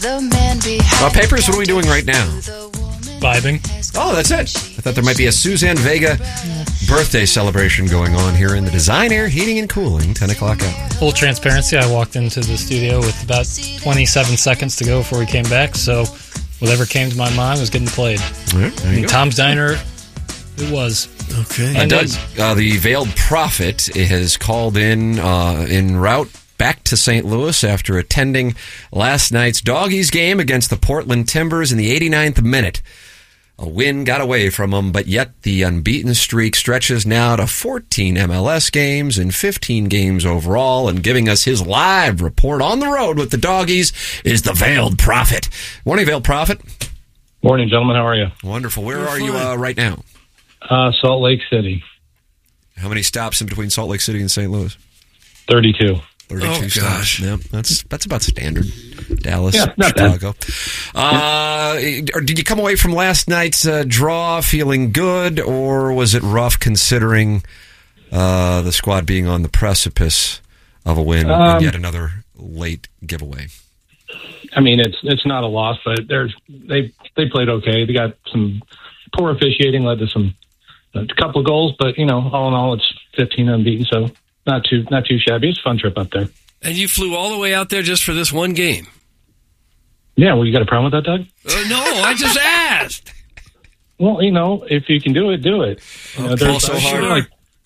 Papers, what are we doing right now? Vibing. Oh, that's it. I thought there might be a Suzanne Vega birthday celebration going on here in the Design Air Heating and Cooling 10 o'clock hour. Full transparency, I walked into the studio with about 27 seconds to go before we came back, so whatever came to my mind was getting played. Right, And Tom's Diner, it was. Okay. Doug, the Veiled Prophet has called in route back to St. Louis after attending last night's Doggies game against the Portland Timbers in the 89th minute. A win got away from them, but yet the unbeaten streak stretches now to 14 MLS games and 15 games overall. And giving us his live report on the road with the Doggies is the Veiled Prophet. Morning, Veiled Prophet. Morning, gentlemen. How are you? Wonderful. Where are you right now? Salt Lake City. How many stops in between Salt Lake City and St. Louis? 32. 32 stops. Yeah, that's about standard. Dallas, yeah, not Chicago. Did you come away from last night's draw feeling good, or was it rough considering the squad being on the precipice of a win and yet another late giveaway? I mean, it's not a loss, but they played okay. They got some poor officiating, led to a couple of goals, but all in all, it's 15 unbeaten, so not too shabby. It's a fun trip up there. And you flew all the way out there just for this one game? Yeah, well, you got a problem with that, Doug? No, I just asked. Well, if you can do it, do it. There's so hard.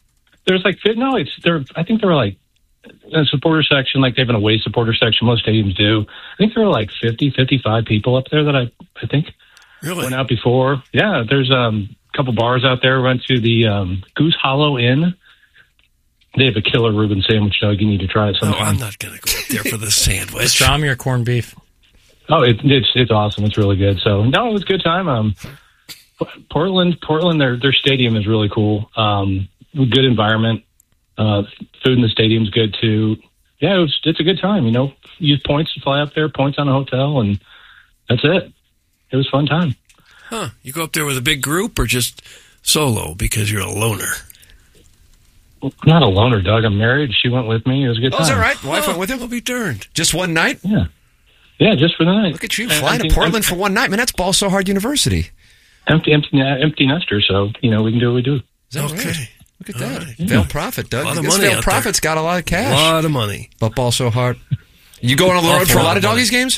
I think there were like a supporter section, like they have an away supporter section. Most stadiums do. I think there were like 50, 55 people up there that I think went out before. Yeah, there's a couple bars out there. Went to the Goose Hollow Inn. They have a killer Reuben sandwich, Doug. You need to try it sometime. No, I'm not going to go up there for the sandwich. Pastrami or corned beef? Oh, it's awesome. It's really good. So, no, it was a good time. Portland, their stadium is really cool. Good environment. Food in the stadium's good, too. Yeah, it's a good time, Use points to fly up there, points on a hotel, and that's it. It was a fun time. Huh. You go up there with a big group or just solo because you're a loner? Not a loner, Doug. I'm married. She went with me. It was a good time. Oh, is that right? Wife went with him? I'll be turned. Just one night? Yeah, just for the night. Look at you flying to Portland for one night. Man, that's Ball So Hard University. Empty nester, so, we can do what we do. Okay. Right? Look at that. Right. Veiled Prophet, Doug. A lot of money Veiled Prophet's got a lot of cash. A lot of money. But Ball So Hard. You going on the road for a lot of Doggies games?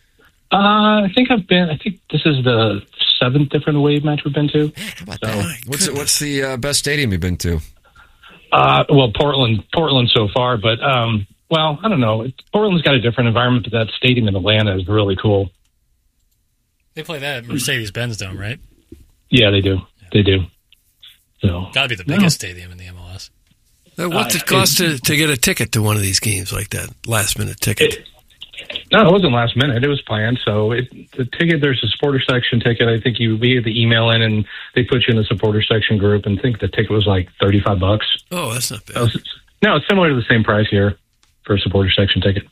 I think this is the 7th different away match we've been to. Man, how about that? What's the best stadium you've been to? Well, Portland so far, but, I don't know. Portland's got a different environment, but that stadium in Atlanta is really cool. They play that at Mercedes-Benz Dome, right? Yeah, they do. They do. So, got to be the biggest stadium in the MLS. What's it cost to get a ticket to one of these games like that? Last-minute ticket? No, it wasn't last minute. It was planned. So the ticket, there's a supporter section ticket. I think we had the email in and they put you in the supporter section group, and I think the ticket was like $35. Oh, that's not bad. No, it's similar to the same price here for a supporter section ticket.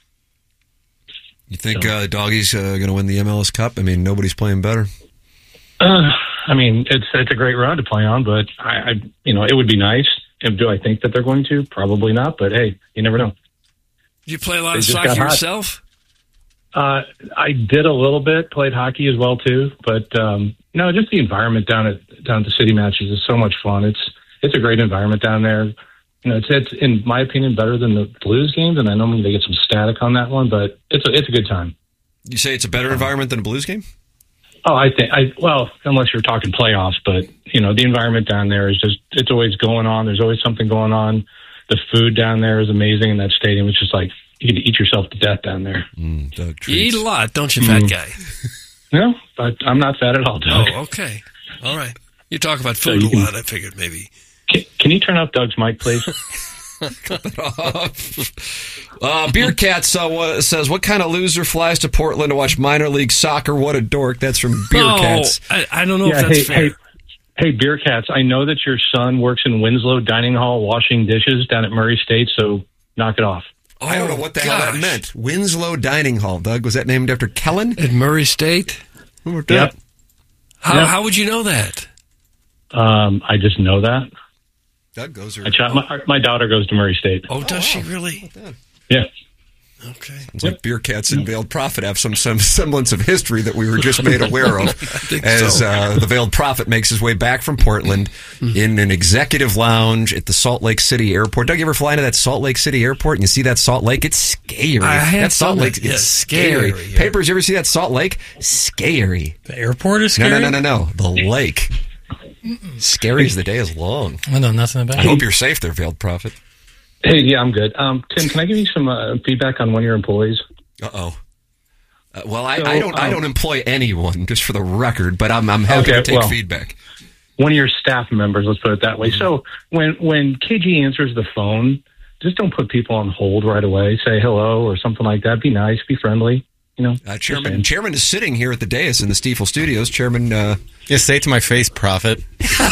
You think Doggies going to win the MLS Cup? I mean, nobody's playing better. I mean, it's a great round to play on, but I it would be nice. Do I think that they're going to? Probably not, but hey, you never know. You play a lot of soccer yourself? I did a little bit, played hockey as well too, but no, just the environment down at the city matches is so much fun. It's a great environment down there. It's in my opinion better than the Blues games, and I know I'm going to get some static on that one, but it's a good time. You say it's a better environment than a Blues game? Oh, unless you're talking playoffs, but the environment down there is it's always going on. There's always something going on. The food down there is amazing in that stadium. It's just like you can eat yourself to death down there. You eat a lot, don't you, fat guy? No, but I'm not fat at all, Doug. Oh, okay. All right. You talk about food a lot, I figured maybe. Can you turn up Doug's mic, please? Cut it off. Beer Cat says, what kind of loser flies to Portland to watch minor league soccer? What a dork. That's from Beer Cats. I don't know if that's fair. Hey, Beer Cats, I know that your son works in Winslow Dining Hall washing dishes down at Murray State, so knock it off. I don't know what the hell that meant. Winslow Dining Hall, Doug. Was that named after Kellen? At Murray State? Yep. How would you know that? I just know that. Doug goes. My daughter goes to Murray State. Oh, does she really? Yeah. Okay. It's like Beer Cats and Veiled Prophet have some semblance of history that we were just made aware of as the Veiled Prophet makes his way back from Portland in an executive lounge at the Salt Lake City Airport. Doug, you ever fly into that Salt Lake City Airport and you see that Salt Lake? It's scary. That Salt Lake is scary. Yeah. Papers, you ever see that Salt Lake? Scary. The airport is scary? No. The lake. Scary as the day is long. I know nothing about I it. hope you're safe there, Veiled Prophet. Hey, yeah, I'm good. Tim, can I give you some feedback on one of your employees? Uh-oh. Well, I don't employ anyone, just for the record, but I'm happy to take feedback. One of your staff members, let's put it that way. So when KG answers the phone, just don't put people on hold right away. Say hello or something like that. Be nice, be friendly. Chairman is sitting here at the dais in the Stiefel Studios. Chairman, say it to my face, Prophet.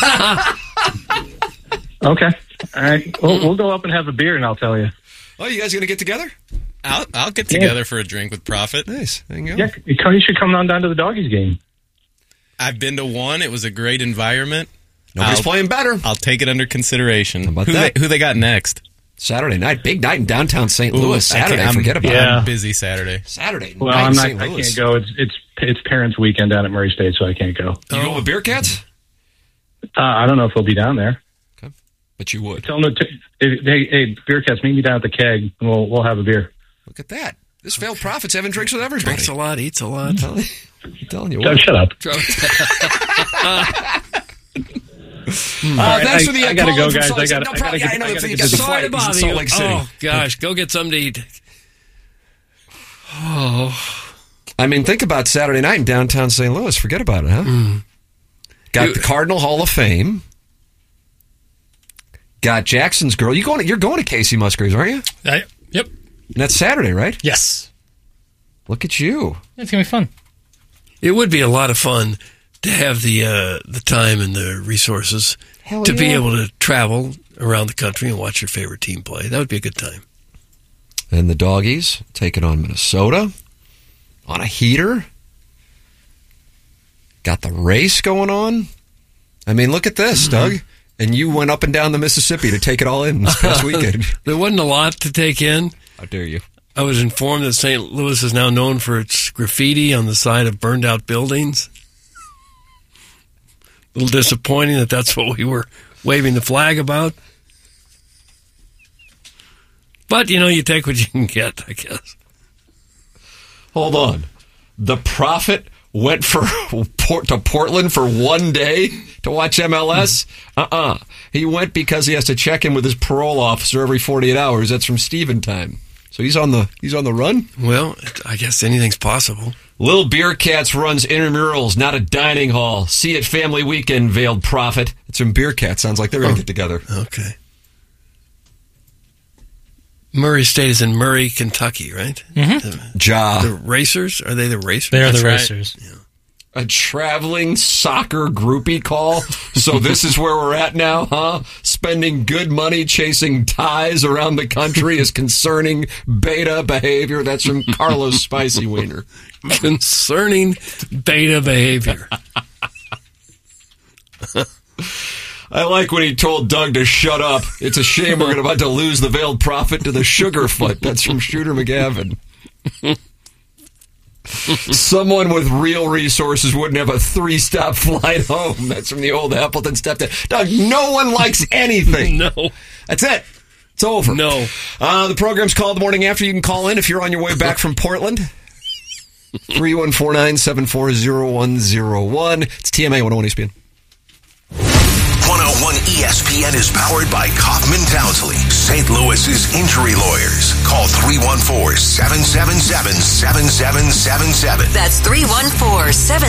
Okay. All right. We'll go up and have a beer, and I'll tell you. Oh, you guys going to get together? I'll get together for a drink with Prophet. Nice. There you go. Yeah, you should come on down to the Doggies game. I've been to one. It was a great environment. Nobody's playing better. I'll take it under consideration. How about that? Who they got next? Saturday night. Big night in downtown St. Louis. Saturday. Forget about it. I'm busy Saturday. Saturday Well, night I'm in not. St. I Louis. can't go. It's Parents' Weekend down at Murray State, so I can't go. You go with Beer Cats? I don't know if they'll be down there. Okay. But you would. Tell them hey, Beer Cats, meet me down at the keg, and we'll have a beer. Look at that. This Veiled Prophet's having drinks with everybody. Drinks a lot, eats a lot. I'm telling you Doug, what. shut up. Thanks for the I gotta call go, from guys. Salt Lake. I gotta get you to got the the flight Sorry to bother Salt you. Lake City. Oh, gosh. Go get something to eat. I mean, think about Saturday night in downtown St. Louis. Forget about it, huh? Got the Cardinal Hall of Fame. Got Jackson's Girl. You're going to Casey Musgraves, aren't you? Yep. And that's Saturday, right? Yes. Look at you. It's going to be fun. It would be a lot of fun to have the time and the resources to be able to travel around the country and watch your favorite team play. That would be a good time. And the Doggies taking on Minnesota on a heater. Got the race going on. I mean, look at this, Doug. And you went up and down the Mississippi to take it all in this past weekend. There wasn't a lot to take in. How dare you? I was informed that St. Louis is now known for its graffiti on the side of burned out buildings. A little disappointing that that's what we were waving the flag about. But, you take what you can get, I guess. Hold on. The Prophet went to Portland for one day to watch MLS? He went because he has to check in with his parole officer every 48 hours. That's from Steven time. So he's on the run? Well, I guess anything's possible. Little Beer Cats runs intramurals, not a dining hall. See it family weekend, Veiled Prophet. It's from Beer Cats. Sounds like they're going to get together. Okay. Murray State is in Murray, Kentucky, right? Mm-hmm. The Racers? Are they the Racers? They are That's the right. Racers. Yeah. A traveling soccer groupie call. So this is where we're at now, huh? Spending good money chasing ties around the country is concerning beta behavior. That's from Carlos Spicy Wiener. Concerning beta behavior. I like when he told Doug to shut up. It's a shame we're about to lose the Veiled Prophet to the Sugarfoot. That's from Shooter McGavin. Someone with real resources wouldn't have a 3-stop flight home. That's from the old Appleton stepdad. Doug, no one likes anything. No. That's it. It's over. No. The program's called The Morning After. You can call in if you're on your way back from Portland. 314-974-0101. It's TMA 101 ESPN. 101 ESPN is powered by Kaufman Townsley, St. Louis's injury lawyers. Call 314-777-7777. That's 314-777-7777.